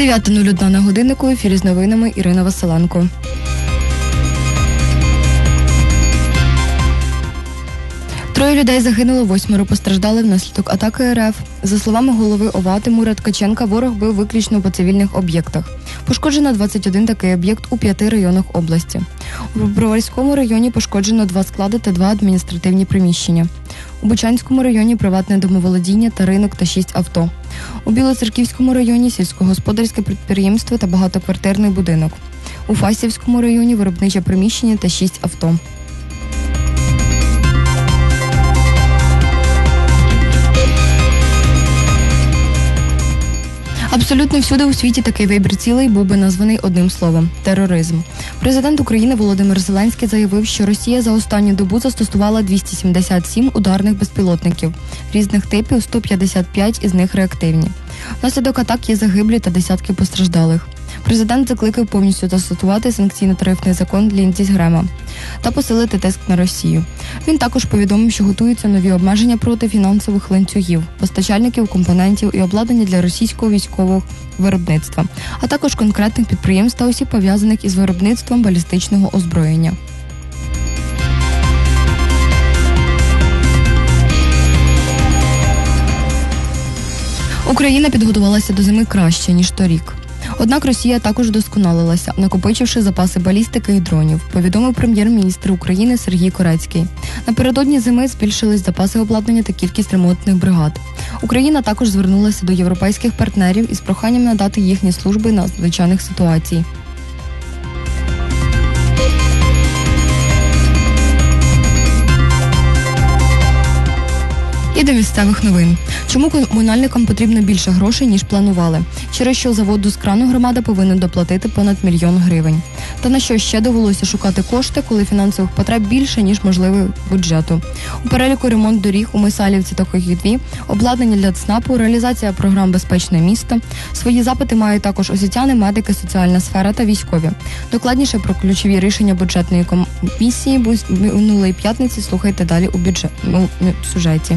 9:01 на годиннику. В ефірі з новинами Ірина Василенко. Троє людей загинуло, 8 постраждали внаслідок атаки РФ. За словами голови ОВА Тимура Ткаченка, ворог бив виключно по цивільних об'єктах. Пошкоджено 21 такий об'єкт у 5 районах області. У Броварському районі пошкоджено 2 склади та 2 адміністративні приміщення. У Бучанському районі приватне домоволодіння та ринок та 6 авто. У Білоцерківському районі сільськогосподарське підприємство та багатоквартирний будинок. У Фастівському районі виробниче приміщення та 6 авто. Абсолютно всюди у світі такий вибір цілей був би названий одним словом – тероризм. Президент України Володимир Зеленський заявив, що Росія за останню добу застосувала 277 ударних безпілотників різних типів, 155 із них реактивні. Внаслідок атак є загиблі та десятки постраждалих. Президент закликав повністю застосувати санкційно-тарифний закон Ліндзі Грема та посилити тиск на Росію. Він також повідомив, що готуються нові обмеження проти фінансових ланцюгів, постачальників компонентів і обладнання для російського військового виробництва, а також конкретних підприємств та осіб, пов'язаних із виробництвом балістичного озброєння. Україна підготувалася до зими краще, ніж торік. Однак Росія також вдосконалилася, накопичивши запаси балістики і дронів, повідомив прем'єр-міністр України Сергій Корецький. Напередодні зими збільшились запаси обладнання та кількість ремонтних бригад. Україна також звернулася до європейських партнерів із проханням надати їхні служби на надзвичайних ситуацій. І до місцевих новин. Чому комунальникам потрібно більше грошей, ніж планували? Через що за воду з крану громада повинна доплатити понад 1 мільйон гривень. Та на що ще довелося шукати кошти, коли фінансових потреб більше, ніж можливо бюджету? У переліку ремонт доріг у Мисалівці та Кохідві, обладнання для ЦНАПу, реалізація програм «Безпечне місто». Свої запити мають також освітяни, медики, соціальна сфера та військові. Докладніше про ключові рішення бюджетної комісії минулої п'ятниці слухайте далі у сюжеті.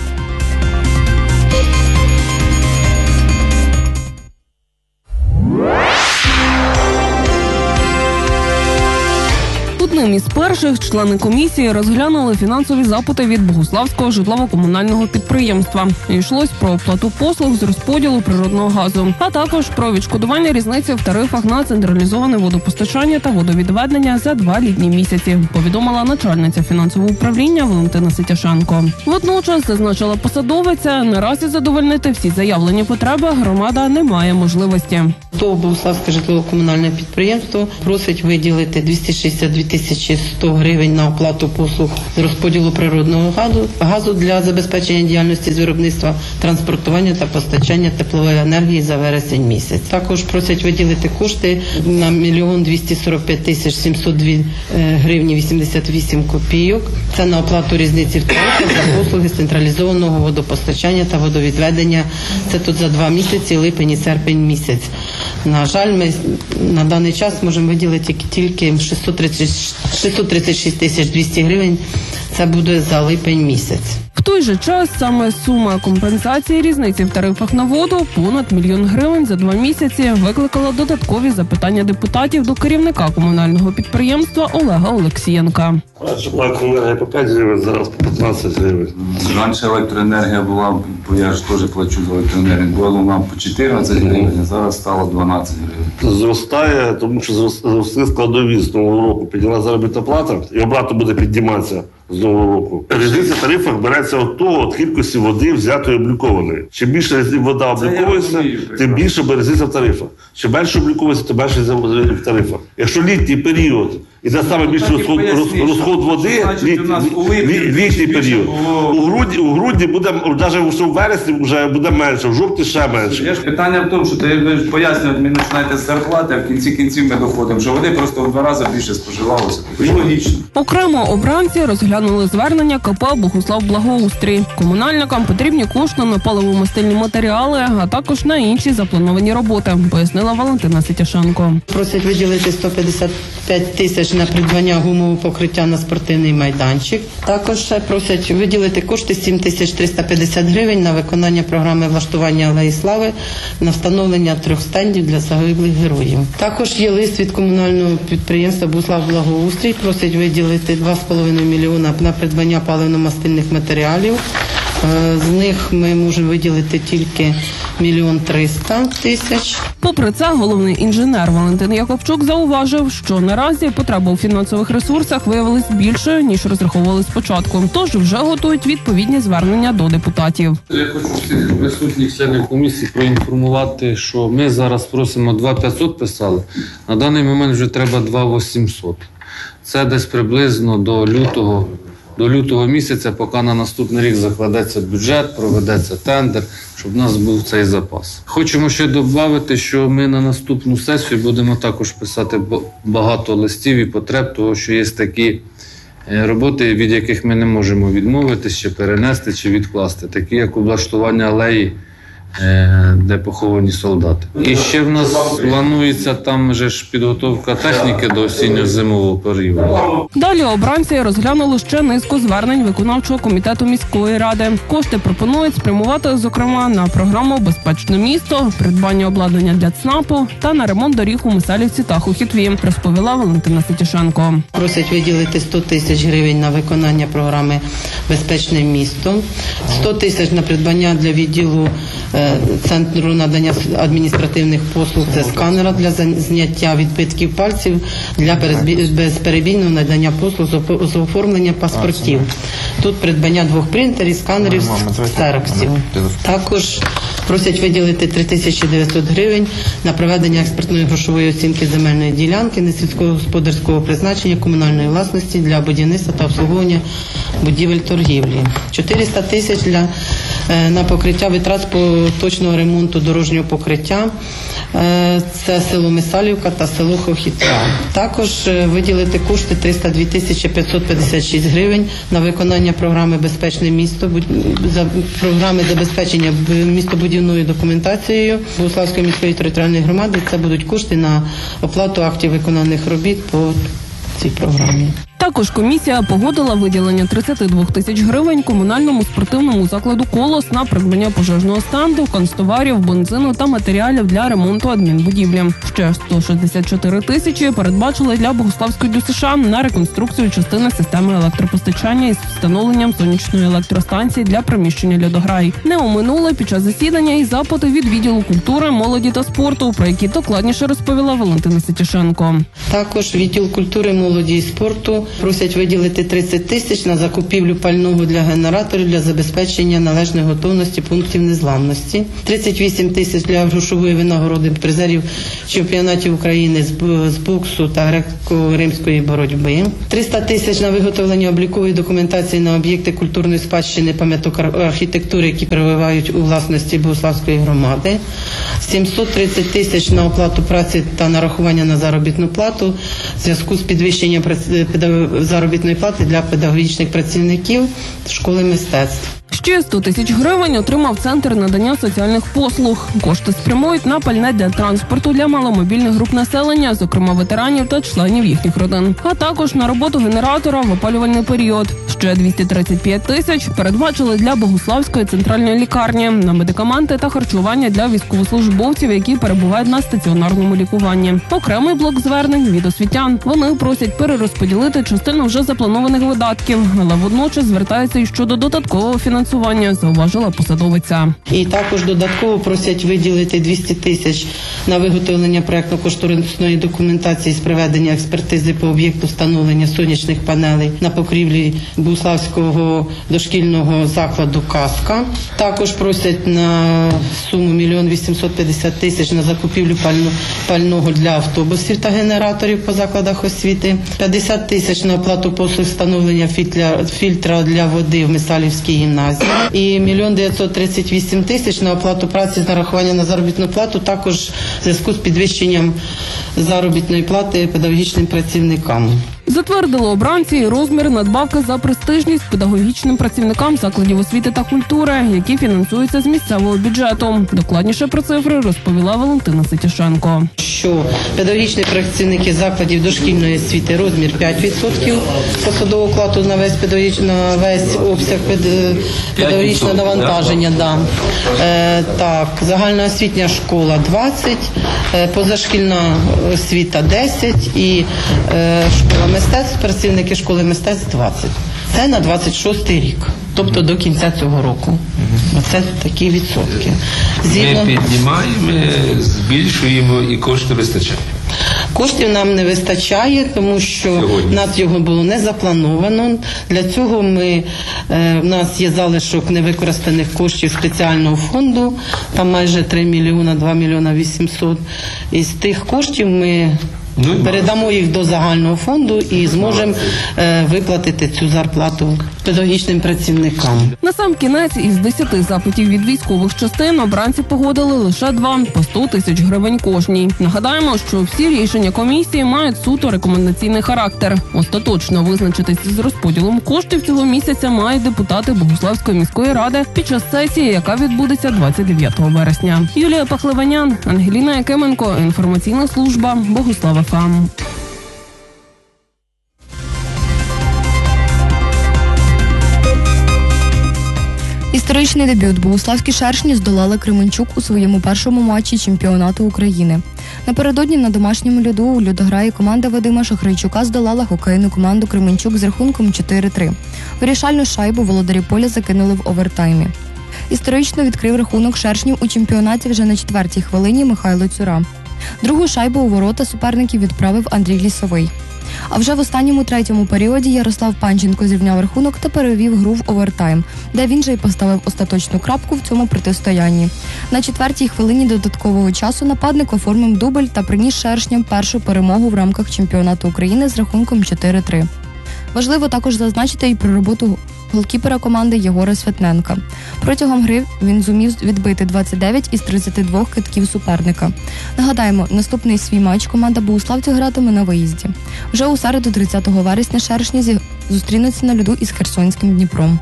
Одним із перших члени комісії розглянули фінансові запити від Богуславського житлово-комунального підприємства. Йшлось про оплату послуг з розподілу природного газу, а також про відшкодування різниці в тарифах на централізоване водопостачання та водовідведення за 2 літні місяці, повідомила начальниця фінансового управління Валентина Ситяшенко. Водночас, зазначила посадовиця, наразі задовольнити всі заявлені потреби громада не має можливості. Богуславське житлово-комунальне підприємство просить виділити 262 100 гривень на оплату послуг з розподілу природного газу для забезпечення діяльності з виробництва, транспортування та постачання теплової енергії за вересень місяць. Також просять виділити кошти на 1 245 702 гривні 88 копійок. Це на оплату різниці в тарифах за послуги з централізованого водопостачання та водовідведення. Це тут за 2 місяці, липень і серпень місяць. На жаль, ми на даний час можемо виділити тільки 636 200 гривень. Це буде за липень місяць. В той же час саме сума компенсації різниці в тарифах на воду понад 1 мільйон гривень за 2 місяці викликала додаткові запитання депутатів до керівника комунального підприємства Олега Олексієнка. Електроенергія по 5 гривень, зараз по 15 гривень. Раніше електроенергія була, бо я ж теж плачу за електроенергію, була вона по 14 гривень, а зараз стало 12 гривень. Зростає, тому що зросли складові з нового року. Підняла заробітна плата і обратно буде підніматися з нового року. Різниця в тарифах береться від кількості води взятої облікованої. Чим більше вода обліковується, тим більше різниця в тарифах. Чим менше обліковується, тим менше в тарифах. Якщо літній період і те саме більше розход води, літній період. У грудні буде, навіть у вересні вже буде менше, в жовтні ще менше. Питання в тому, що ви пояснюєте, ми починаєте з зарплати, а в кінці кінців ми доходимо, що води просто в 2 рази більше споживалося. І логічно. Окремо обранці розглянули звернення КП «Богуслав-Благоустрій». Комунальникам потрібні кошти на паливо-мастильні матеріали, а також на інші заплановані роботи, пояснила Валентина Ситяшенко. Просять виділити 155 тисяч на придбання гумового покриття на спортивний майданчик. Також ще просять виділити кошти 7350 гривень на виконання програми влаштування Алеї Слави на встановлення 3 стендів для загиблих героїв. Також є лист від комунального підприємства «Буслав-Благоустрій». Просять виділити 2,5 мільйона на придбання паливно-мастильних матеріалів. З них ми можемо виділити тільки 1 300 000. Попри це, головний інженер Валентин Якобчук зауважив, що наразі потреба у фінансових ресурсах виявилась більшою, ніж розраховували спочатку. Тож вже готують відповідні звернення до депутатів. Я хочу всіх присутніх членів комісії проінформувати, що ми зараз просимо 2500 писали, на даний момент вже треба 2800. Це десь приблизно до лютого місяця, поки на наступний рік закладеться бюджет, проведеться тендер, щоб в нас був цей запас. Хочемо ще додати, що ми на наступну сесію будемо також писати багато листів і потреб, тому що є такі роботи, від яких ми не можемо відмовитися, чи перенести, чи відкласти, такі як облаштування алеї, де поховані солдати. І ще в нас планується там же ж підготовка техніки до осінньо-зимового періоду. Далі обранці розглянули ще низку звернень виконавчого комітету міської ради. Кошти пропонують спрямувати, зокрема, на програму «Безпечне місто», придбання обладнання для ЦНАПу та на ремонт доріг у Мисалівці та Хухітві, розповіла Валентина Сетішенко. Просять виділити 100 тисяч гривень на виконання програми «Безпечне місто», 100 тисяч на придбання для відділу Центру надання адміністративних послуг, це сканера для зняття відбитків пальців для безперебійного надання послуг з оформлення паспортів. Тут придбання 2 принтерів, сканерів, ксероксів. Також просять виділити 3900 гривень на проведення експертної грошової оцінки земельної ділянки несільськогосподарського призначення комунальної власності для будівництва та обслуговування будівель торгівлі. 400 тисяч на покриття витрат поточного ремонту дорожнього покриття. Це село Мисалівка та село Хохітва. Також виділити кошти 302 556 гривень на виконання програми «Безпечне місто», програми забезпечення містобудівною документацією Богуславської міської територіальної громади. Це будуть кошти на оплату актів виконаних робіт по цій програмі. Також комісія погодила виділення 32 тисяч гривень комунальному спортивному закладу «Колос» на придбання пожежного стенду, канцтоварів, бензину та матеріалів для ремонту адмінбудівлі. Ще 164 тисячі передбачили для Богуславської ДЮСШ на реконструкцію частини системи електропостачання із встановленням сонячної електростанції для приміщення «Льодограй». Не оминули під час засідання і запити від відділу культури, молоді та спорту, про які докладніше розповіла Валентина Сетішенко. Також відділ культури, молоді і спорту просять виділити 30 тисяч на закупівлю пального для генераторів для забезпечення належної готовності пунктів незламності, 38 тисяч для грошової винагороди призерів чемпіонатів України з боксу та греко-римської боротьби, 300 тисяч на виготовлення облікової документації на об'єкти культурної спадщини, пам'яток архітектури, які перебувають у власності Богуславської громади, 730 тисяч на оплату праці та нарахування на заробітну плату в зв'язку з підвищенням заробітної плати для педагогічних працівників школи мистецтв. Ще 100 тисяч гривень отримав Центр надання соціальних послуг. Кошти спрямують на пальне для транспорту для маломобільних груп населення, зокрема ветеранів та членів їхніх родин, а також на роботу генератора в опалювальний період. Ще 235 тисяч передбачили для Богуславської центральної лікарні на медикаменти та харчування для військовослужбовців, які перебувають на стаціонарному лікуванні. Окремий блок звернень від освітян. Вони просять перерозподілити частину вже запланованих видатків, але водночас звертаються і щодо додаткового фінансування, зауважила посадовиця. І також додатково просять виділити 200 тисяч на виготовлення проектно-кошторисної документації з проведення експертизи по об'єкту встановлення сонячних панелей на покрівлі Богуславського дошкільного закладу «Казка». Також просять на суму 1 850 000 тисяч на закупівлю пального для автобусів та генераторів по закладах освіти, 50 тисяч на оплату послуг встановлення фільтра для води в Мисалівській гімназії і 1 938 000 тисяч на оплату праці з нарахування на заробітну плату, також в зв'язку з підвищенням заробітної плати педагогічним працівникам. Затвердили обранці і розмір надбавки за престижність педагогічним працівникам закладів освіти та культури, які фінансуються з місцевого бюджету. Докладніше про цифри розповіла Валентина Ситішенко. Що педагогічні працівники закладів дошкільної освіти розмір 5% посадового окладу на весь обсяг педагогічного навантаження. Да. Так, загальноосвітня школа 20%, позашкільна освіта 10% і школа мистецтв, працівники школи мистецтв 20%. Це на 26-й рік, тобто до кінця цього року. Оце такі відсотки. Ми піднімаємо, збільшуємо і кошти вистачає. Коштів нам не вистачає, тому що в нас його було не заплановано. Для цього в нас є залишок невикористаних коштів спеціального фонду, там майже 3 мільйона, 2 мільйона 800. Із тих коштів ми передамо їх до загального фонду і зможемо виплатити цю зарплату педагогічним працівникам. Насамкінець із 10 запитів від військових частин обранці погодили лише 2 по 100 тисяч гривень кожній. Нагадаємо, що всі рішення комісії мають суто рекомендаційний характер. Остаточно визначитись з розподілом коштів цього місяця мають депутати Богуславської міської ради під час сесії, яка відбудеться 29 вересня. Юлія Пахливанян, Ангеліна Якименко, інформаційна служба Богуслав ФМ. Історичний дебют. Богуславські шершні здолали Кременчук у своєму першому матчі чемпіонату України. Напередодні на домашньому льоду у льодограї команда Вадима Шахрайчука здолала хокейну команду Кременчук з рахунком 4-3. Вирішальну шайбу володарі поля закинули в овертаймі. Історично відкрив рахунок шершнів у чемпіонаті вже на 4-й хвилині Михайло Цюра. Другу шайбу у ворота суперників відправив Андрій Лісовий. А вже в останньому третьому періоді Ярослав Панченко зрівняв рахунок та перевів гру в овертайм, де він же й поставив остаточну крапку в цьому протистоянні. На 4-й хвилині додаткового часу нападник оформив дубль та приніс шершням першу перемогу в рамках чемпіонату України з рахунком 4-3. Важливо також зазначити і про роботу голкіпера команди Єгора Святненка. Протягом гри він зумів відбити 29 із 32 кидків суперника. Нагадаємо, наступний свій матч команда богуславців гратиме на виїзді. Вже у середу 30 вересня шершні зустрінуться на льоду із Херсонським Дніпром.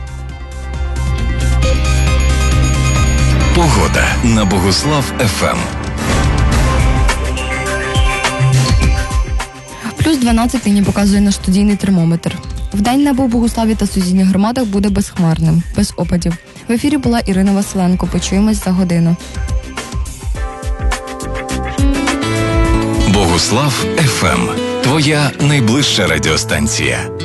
Погода на Богуслав ФМ. Плюс 12 нині показує наш студійний термометр. Вдень небо у Богуславі та сусідніх громадах буде безхмарним, без опадів. В ефірі була Ірина Василенко. Почуємось за годину. Богуслав ФМ. Твоя найближча радіостанція.